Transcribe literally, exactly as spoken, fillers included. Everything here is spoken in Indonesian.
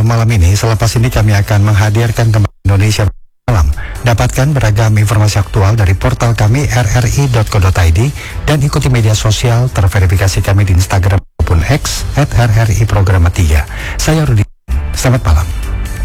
Aktual malam ini. Selepas ini kami akan menghadirkan kembali Indonesia Malam. Dapatkan beragam informasi aktual dari portal kami r r i dot co dot i d dan ikuti media sosial terverifikasi kami di Instagram maupun X at r r i programa tiga. Saya Rudi. Selamat malam.